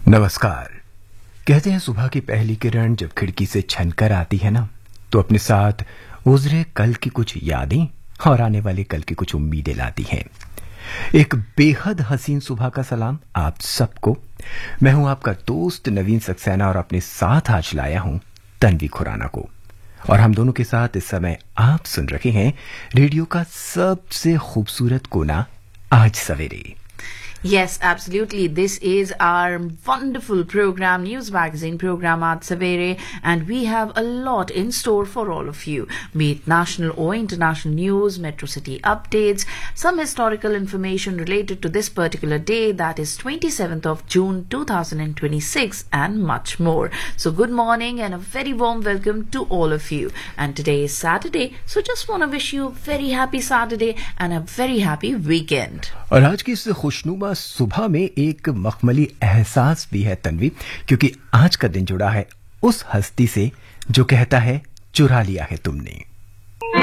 नमस्कार। कहते हैं सुबह की पहली किरण जब खिड़की से छनकर आती है ना, तो अपने साथ गुजरे कल की कुछ यादें और आने वाले कल की कुछ उम्मीदें लाती हैं। एक बेहद हसीन सुबह का सलाम आप सबको। मैं हूं आपका दोस्त नवीन सक्सेना और अपने साथ आज लाया हूं तन्वी खुराना को। और हम दोनों के साथ इस समय आप सुन रहे हैं रेडियो का सबसे खूबसूरत कोना, आज सवेरे। Yes, absolutely. This is our wonderful program, news magazine program Aaj Savere, and we have a lot in store for all of you. Be it national or international news, Metro City updates, some historical information related to this particular day, that is 27th of June 2026, and much more. So good morning and a very warm welcome to all of you. And today is Saturday, so just want to wish you a very happy Saturday and a very happy weekend. और आज की इस खुशनुमा सुबह में एक मखमली एहसास भी है तन्वी, क्योंकि आज का दिन जुड़ा है उस हस्ती से जो कहता है चुरा लिया है तुमने।